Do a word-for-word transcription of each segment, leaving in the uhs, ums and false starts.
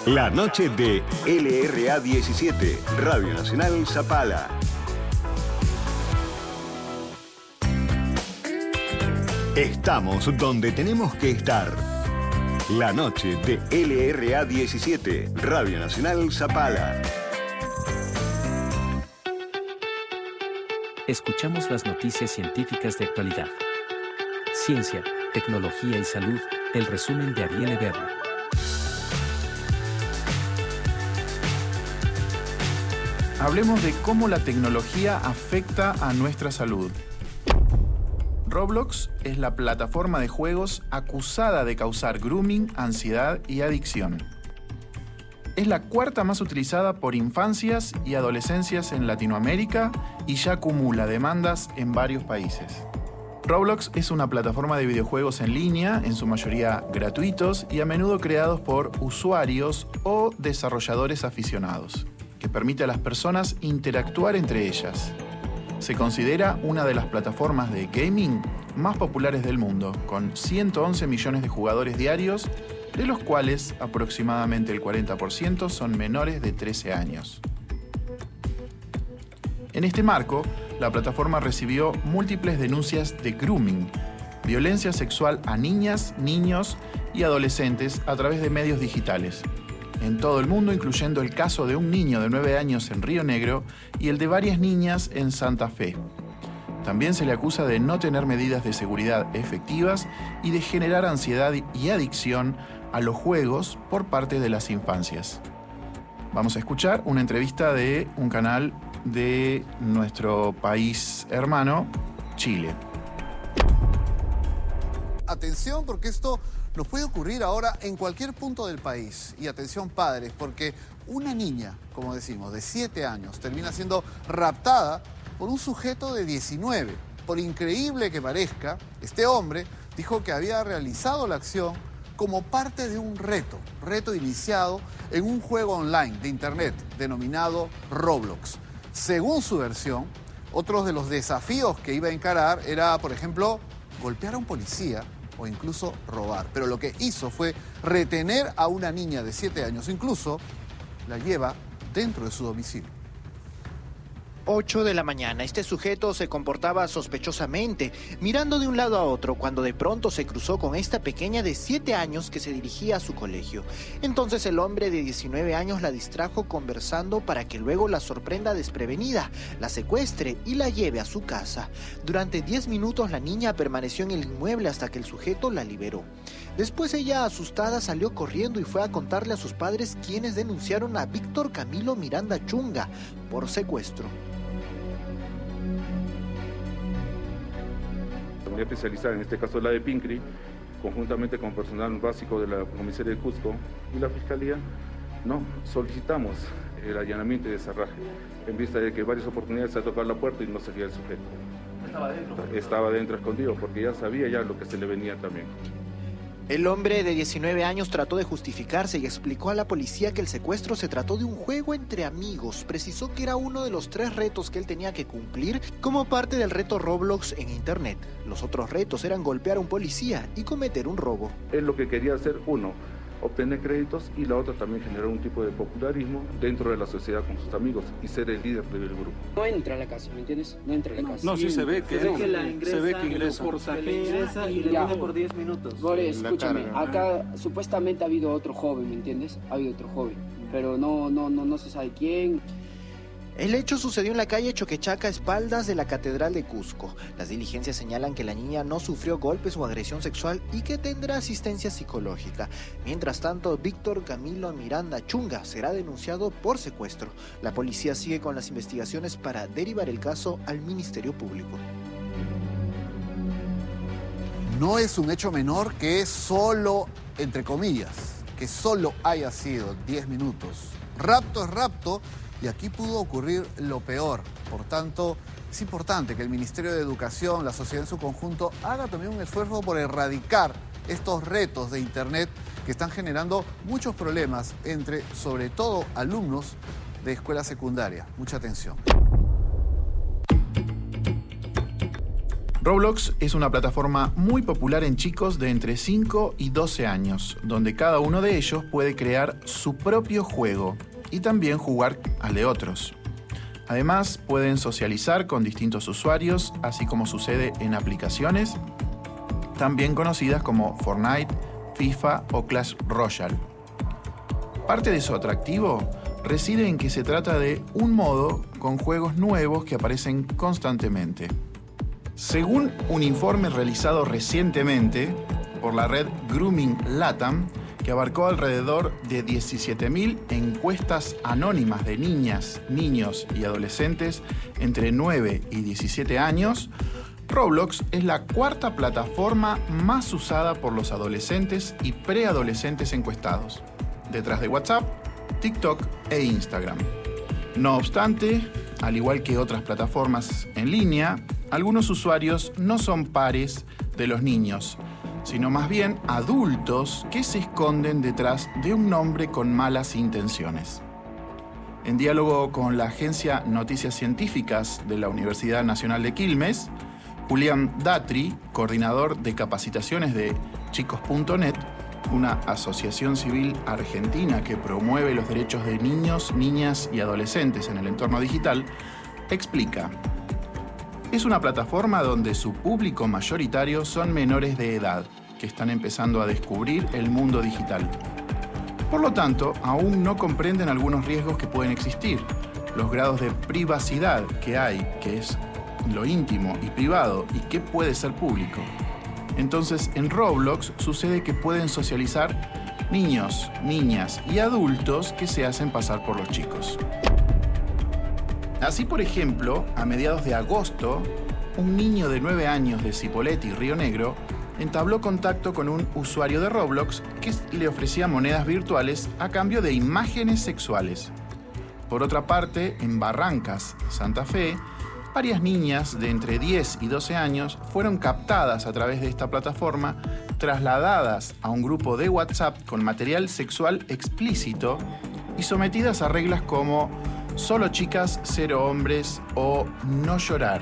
La noche de L R A diecisiete, Radio Nacional Zapala. Estamos donde tenemos que estar. La noche de L R A diecisiete, Radio Nacional Zapala. Escuchamos las noticias científicas de actualidad. Ciencia, tecnología y salud, el resumen de Ariel Berna. Hablemos de cómo la tecnología afecta a nuestra salud. Roblox es la plataforma de juegos acusada de causar grooming, ansiedad y adicción. Es la cuarta más utilizada por infancias y adolescencias en Latinoamérica y ya acumula demandas en varios países. Roblox es una plataforma de videojuegos en línea, en su mayoría gratuitos y a menudo creados por usuarios o desarrolladores aficionados, que permite a las personas interactuar entre ellas. Se considera una de las plataformas de gaming más populares del mundo, con ciento once millones de jugadores diarios, de los cuales aproximadamente el cuarenta por ciento son menores de trece años. En este marco, la plataforma recibió múltiples denuncias de grooming, violencia sexual a niñas, niños y adolescentes a través de medios digitales, en todo el mundo, incluyendo el caso de un niño de nueve años en Río Negro y el de varias niñas en Santa Fe. También se le acusa de no tener medidas de seguridad efectivas y de generar ansiedad y adicción a los juegos por parte de las infancias. Vamos a escuchar una entrevista de un canal de nuestro país hermano, Chile. Atención, porque esto nos puede ocurrir ahora en cualquier punto del país. Y atención, padres, porque una niña, como decimos, de siete años, termina siendo raptada por un sujeto de diecinueve. Por increíble que parezca, este hombre dijo que había realizado la acción como parte de un reto, reto iniciado en un juego online de internet denominado Roblox. Según su versión, otros de los desafíos que iba a encarar era, por ejemplo, golpear a un policía o incluso robar. Pero lo que hizo fue retener a una niña de siete años, incluso la lleva dentro de su domicilio. ocho de la mañana, este sujeto se comportaba sospechosamente, mirando de un lado a otro, cuando de pronto se cruzó con esta pequeña de siete años que se dirigía a su colegio. Entonces el hombre de diecinueve años la distrajo conversando para que luego la sorprenda desprevenida, la secuestre y la lleve a su casa. Durante diez minutos la niña permaneció en el inmueble hasta que el sujeto la liberó. Después ella, asustada, salió corriendo y fue a contarle a sus padres, quienes denunciaron a Víctor Camilo Miranda Chunga por secuestro. La unidad especializada, en este caso la de Pincri, conjuntamente con personal básico de la comisaría de Cusco y la Fiscalía, no solicitamos el allanamiento y desarraje, en vista de que varias oportunidades se ha tocado la puerta y no salía el sujeto. ¿Estaba dentro? Estaba dentro escondido, porque ya sabía ya lo que se le venía también. El hombre de diecinueve años trató de justificarse y explicó a la policía que el secuestro se trató de un juego entre amigos. Precisó que era uno de los tres retos que él tenía que cumplir como parte del reto Roblox en internet. Los otros retos eran golpear a un policía y cometer un robo. Él lo que quería hacer, uno, obtener créditos, y la otra también generar un tipo de popularismo dentro de la sociedad con sus amigos y ser el líder del grupo. No entra a la casa, ¿me entiendes? No entra a la no, casa. No, sí, se ve que, se no, ve que la ingresa, se ve que ingresa. Forza, que ingresa y le tiene por diez minutos. Gore, escúchame, acá supuestamente ha habido otro joven, ¿me entiendes? Ha habido otro joven, pero no, no, no, no se sabe quién. El hecho sucedió en la calle Choquechaca, a espaldas de la Catedral de Cusco. Las diligencias señalan que la niña no sufrió golpes o agresión sexual y que tendrá asistencia psicológica. Mientras tanto, Víctor Camilo Miranda Chunga será denunciado por secuestro. La policía sigue con las investigaciones para derivar el caso al Ministerio Público. No es un hecho menor que solo, entre comillas, que solo haya sido diez minutos. Rapto es rapto. Y aquí pudo ocurrir lo peor. Por tanto, es importante que el Ministerio de Educación, la sociedad en su conjunto, haga también un esfuerzo por erradicar estos retos de internet que están generando muchos problemas entre, sobre todo, alumnos de escuela secundaria. Mucha atención. Roblox es una plataforma muy popular en chicos de entre cinco y doce años, donde cada uno de ellos puede crear su propio juego y también jugar al de otros. Además, pueden socializar con distintos usuarios, así como sucede en aplicaciones, también conocidas como Fortnite, FIFA o Clash Royale. Parte de su atractivo reside en que se trata de un modo con juegos nuevos que aparecen constantemente. Según un informe realizado recientemente por la red Grooming Latam, que abarcó alrededor de diecisiete mil encuestas anónimas de niñas, niños y adolescentes entre nueve y diecisiete años, Roblox es la cuarta plataforma más usada por los adolescentes y preadolescentes encuestados, detrás de WhatsApp, TikTok e Instagram. No obstante, al igual que otras plataformas en línea, algunos usuarios no son pares de los niños, sino más bien adultos que se esconden detrás de un nombre con malas intenciones. En diálogo con la agencia Noticias Científicas de la Universidad Nacional de Quilmes, Julián Datri, coordinador de capacitaciones de chicos punto net, una asociación civil argentina que promueve los derechos de niños, niñas y adolescentes en el entorno digital, explica: es una plataforma donde su público mayoritario son menores de edad, que están empezando a descubrir el mundo digital. Por lo tanto, aún no comprenden algunos riesgos que pueden existir, los grados de privacidad que hay, que es lo íntimo y privado, y qué puede ser público. Entonces, en Roblox sucede que pueden socializar niños, niñas y adultos que se hacen pasar por los chicos. Así, por ejemplo, a mediados de agosto, un niño de nueve años de Cipolletti, Río Negro, entabló contacto con un usuario de Roblox que le ofrecía monedas virtuales a cambio de imágenes sexuales. Por otra parte, en Barrancas, Santa Fe, varias niñas de entre diez y doce años fueron captadas a través de esta plataforma, trasladadas a un grupo de WhatsApp con material sexual explícito y sometidas a reglas como solo chicas, cero hombres o no llorar.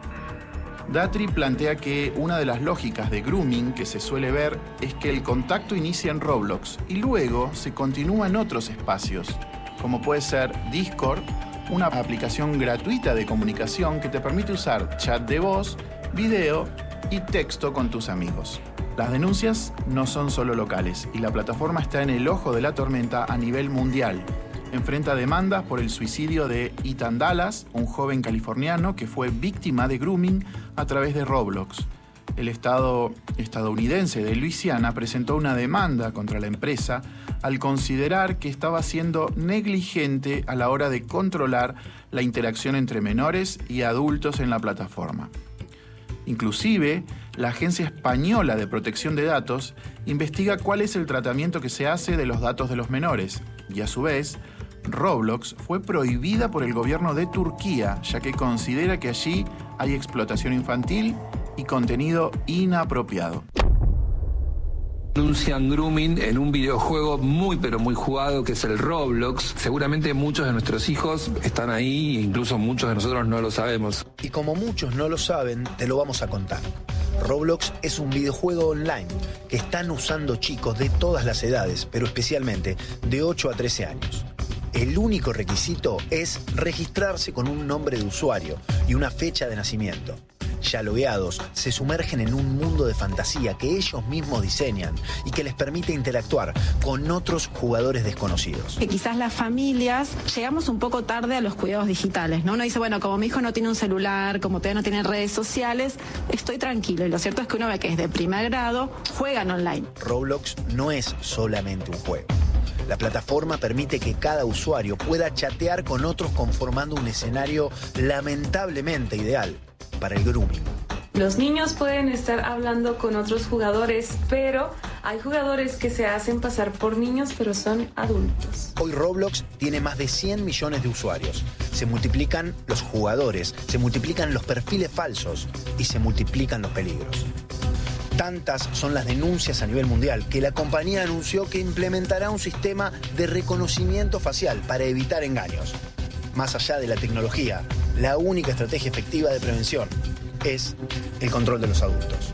Datri plantea que una de las lógicas de grooming que se suele ver es que el contacto inicia en Roblox y luego se continúa en otros espacios, como puede ser Discord, una aplicación gratuita de comunicación que te permite usar chat de voz, video y texto con tus amigos. Las denuncias no son solo locales y la plataforma está en el ojo de la tormenta a nivel mundial. Enfrenta demandas por el suicidio de Ethan Dallas, un joven californiano que fue víctima de grooming a través de Roblox. El estado estadounidense de Luisiana presentó una demanda contra la empresa al considerar que estaba siendo negligente a la hora de controlar la interacción entre menores y adultos en la plataforma. Inclusive, la Agencia Española de Protección de Datos investiga cuál es el tratamiento que se hace de los datos de los menores y, a su vez, Roblox fue prohibida por el gobierno de Turquía, ya que considera que allí hay explotación infantil y contenido inapropiado. Anuncian grooming en un videojuego muy pero muy jugado que es el Roblox. Seguramente muchos de nuestros hijos están ahí e incluso muchos de nosotros no lo sabemos. Y como muchos no lo saben, te lo vamos a contar. Roblox es un videojuego online que están usando chicos de todas las edades, pero especialmente de ocho a trece años. El único requisito es registrarse con un nombre de usuario y una fecha de nacimiento. Ya logueados, se sumergen en un mundo de fantasía que ellos mismos diseñan y que les permite interactuar con otros jugadores desconocidos. Que quizás las familias llegamos un poco tarde a los cuidados digitales, ¿no? Uno dice, bueno, como mi hijo no tiene un celular, como todavía no tiene redes sociales, estoy tranquilo. Y lo cierto es que uno ve que es de primer grado, juegan online. Roblox no es solamente un juego. La plataforma permite que cada usuario pueda chatear con otros conformando un escenario lamentablemente ideal para el grooming. Los niños pueden estar hablando con otros jugadores, pero hay jugadores que se hacen pasar por niños, pero son adultos. Hoy Roblox tiene más de cien millones de usuarios. Se multiplican los jugadores, se multiplican los perfiles falsos y se multiplican los peligros. Tantas son las denuncias a nivel mundial que la compañía anunció que implementará un sistema de reconocimiento facial para evitar engaños. Más allá de la tecnología, la única estrategia efectiva de prevención es el control de los adultos.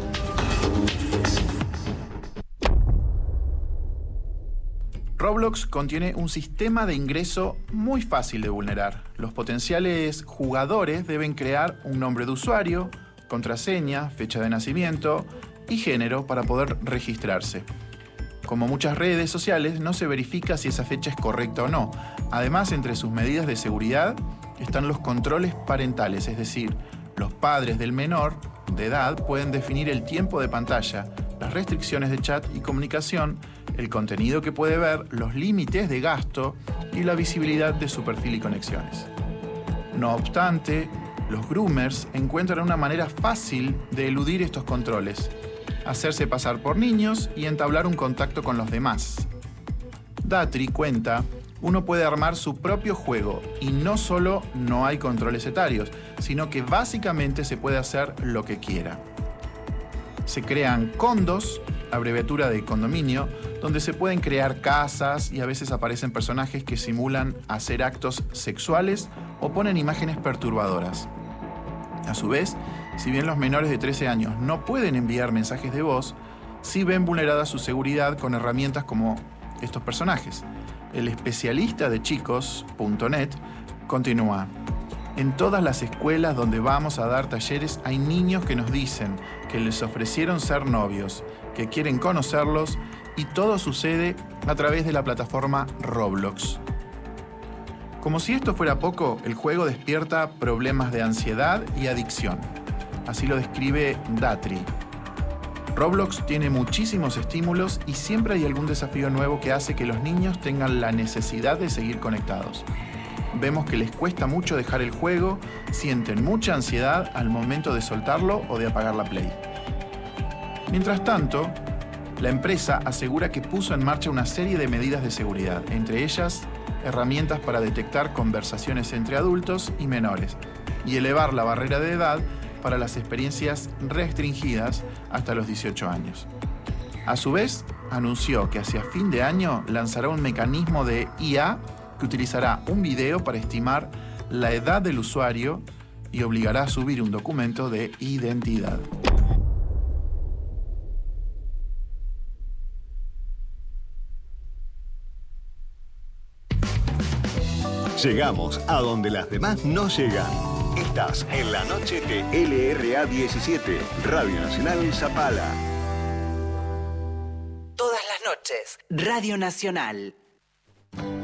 Roblox contiene un sistema de ingreso muy fácil de vulnerar. Los potenciales jugadores deben crear un nombre de usuario, contraseña, fecha de nacimiento y género para poder registrarse. Como muchas redes sociales, no se verifica si esa fecha es correcta o no. Además, entre sus medidas de seguridad están los controles parentales, es decir, los padres del menor de edad pueden definir el tiempo de pantalla, las restricciones de chat y comunicación, el contenido que puede ver, los límites de gasto y la visibilidad de su perfil y conexiones. No obstante, los groomers encuentran una manera fácil de eludir estos controles, hacerse pasar por niños y entablar un contacto con los demás. Datri cuenta, uno puede armar su propio juego y no solo no hay controles etarios, sino que básicamente se puede hacer lo que quiera. Se crean condos, abreviatura de condominio, donde se pueden crear casas y a veces aparecen personajes que simulan hacer actos sexuales o ponen imágenes perturbadoras. A su vez, si bien los menores de trece años no pueden enviar mensajes de voz, sí ven vulnerada su seguridad con herramientas como estos personajes. El especialista de chicos punto net continúa. En todas las escuelas donde vamos a dar talleres hay niños que nos dicen que les ofrecieron ser novios, que quieren conocerlos y todo sucede a través de la plataforma Roblox. Como si esto fuera poco, el juego despierta problemas de ansiedad y adicción. Así lo describe Datri. Roblox tiene muchísimos estímulos y siempre hay algún desafío nuevo que hace que los niños tengan la necesidad de seguir conectados. Vemos que les cuesta mucho dejar el juego, sienten mucha ansiedad al momento de soltarlo o de apagar la Play. Mientras tanto, la empresa asegura que puso en marcha una serie de medidas de seguridad, entre ellas herramientas para detectar conversaciones entre adultos y menores y elevar la barrera de edad para las experiencias restringidas hasta los dieciocho años. A su vez, anunció que hacia fin de año lanzará un mecanismo de I A que utilizará un video para estimar la edad del usuario y obligará a subir un documento de identidad. Llegamos a donde las demás no llegan. Estás en la noche de L R A diecisiete, Radio Nacional Zapala. Todas las noches, Radio Nacional.